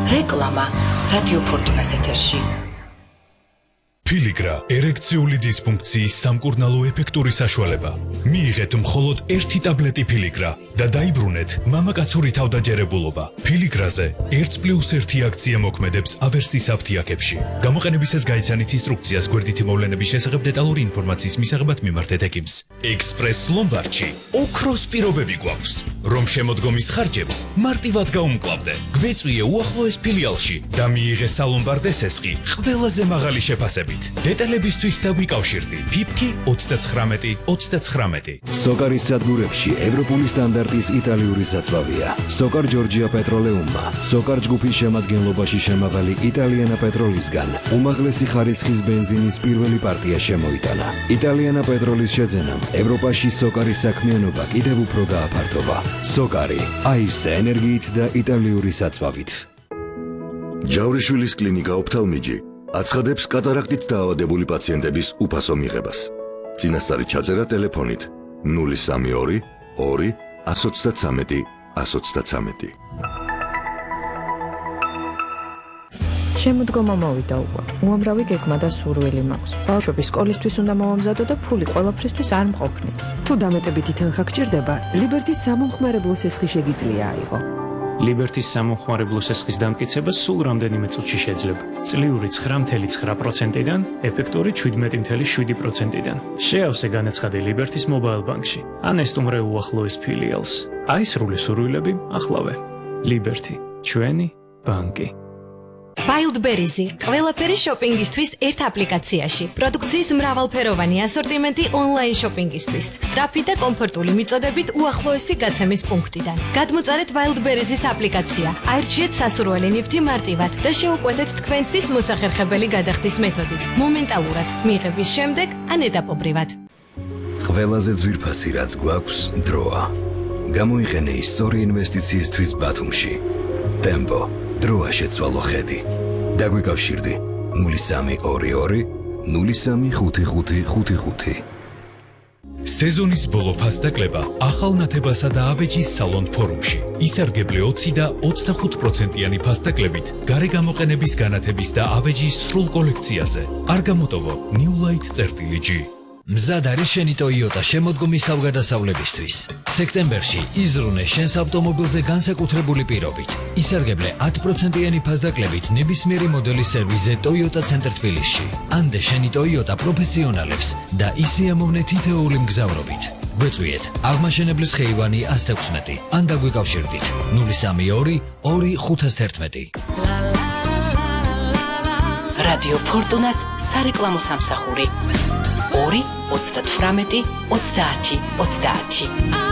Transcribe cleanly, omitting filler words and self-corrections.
რეკლამა რადიო ფორტუნას ეთერში. Piligra ერექციული დისფუნქციის სამკურნალო ეფექტური საშუალება. მიიღეთ მხოლოდ 1 ტაბლეტი Piligra და დაიბრუნეთ მამაკაცური თავდაჯერებულობა. Piligrაზე 1+1 აქცია მოქმედებს ავერსის აფთიაქებში. გამოყენებისას გაიცანით ინსტრუქციას გვერდითი მოვლენების შესახებ დეტალური ინფორმაციის მისაღებად მიმართეთ ექიმს. Express Lombardში ოქროს პირობები გვაქვს, რომ შემოდგომის ხარჯებს მარტივად გაუმკლავდე. გვეწვიე უახლოეს ფილიალში და მიიღე სალომბარდეს ესყი ყველაზე მაღალი შეფასებით. დეტალებისთვის დაგვიკავშირდი. ფიფკი 39-39. სოკარის სადგურებში ევროპული სტანდარტის იტალიური საწვავია. სოკარ ჯორჯია პეტროლეუმმა, სოკარ ჯგუფის შემადგენლობაში შემავალი იტალიანა პეტროლისგან უმაღლესი ხარისხის ბენზინის პირველი პარტია შემოიტანა. იტალიანა პეტროლის შეძენამ ევროპაში სოკარის საქმიანობა კიდევ უფრო გააფართოვა. სოკარი, აირზე ენერგიით და იტალიური საწვავით. ჯავრიშვილის კლინიკა ოფთალმიჯი აცხადებს კატარაქტით დაავადებული პაციენტების უფასო მიღებას. წინასწარი ჩაწერა ტელეფონით 032 2 133 133. შემოდგომა მოვიდა უკვე. უამრავი გეგმა და სურვილი მაქვს. ბავშვები სკოლისთვის უნდა მოვამზადო და ფული ყველაფრისთვის არ მყოფნის. თუ დამეტებითი თანხა გჭირდება, ლიბერტის სამომხმარებლო სესხი შეგიძლია აიღო. ლიბერტის სამომხმარებლო სესხის დამტკიცება სულ რამდენიმე წუთში შეიძლება. წლიური 9.9%-დან, ეფექტური 17.7%-დან. შეავსე განაცხადი ლიბერტის მობაილ ბანკში. ან ესტუმრე უახლოეს ფილიალს. აისრული სურვილები ახლავე. ლიბერტი, ჩვენი ბანკი. Wildberries-ი ყველაფერი შოპინგისთვის ერთ აპლიკაციაში. პროდუქციის მრავალფეროვანი ასორტიმენტი ონლაინ შოპინგისთვის. სწრაფი და კომფორტული მიწოდებით უახლოესი გაცემის პუნქტიდან. გადმოწერეთ Wildberries-ის აპლიკაცია. აირჩიეთ სასურველი ნივთი მარტივად და შეუკვეთეთ თქვენთვის მოსახერხებელი გადახდის მეთოდით. მომენტალურად, მიღების შემდეგ ან ეტაპობრივად. ყველაზე ძვირფასი რაც გვაქვს, დროა. გამოიყენე ის სწორი ინვესტიციისთვის ბათუმში. Tempo. დროა შეცვალო ხედი. დაგვიკავშირდი 0322 035555. სეზონის ბოლო ფასდაკლება ახალ ნათებასა და ავეჯის სალონ ფორუმში. ისარგებლე 20 და 25%-იანი ფასდაკლებით გარე გამოყენების განათების და ავეჯის სრულ კოლექციაზე. არ გამოტოვო New Light-G. მზად არის შენი Toyota შემოდგომის თავგადასავლებისთვის. სექტემბერში იზრუნე შენს ავტომობილზე განსაკუთრებული პირობით. ისარგებლე 10%-იანი ფასდაკლებით ნებისმიერი მოდელის სერვიზზე Toyota Center თბილისში. ანდე შენი Toyota პროფესიონალებს და ისიამოვნე თითოეული მგზავრობით. გვეწვიეთ აღმაშენებლის ხეივანი 116 ან დაგვიკავშირდით 032 2511. რადიო ფორტუნას სარეკლამო სამსახური 2 38 30 30.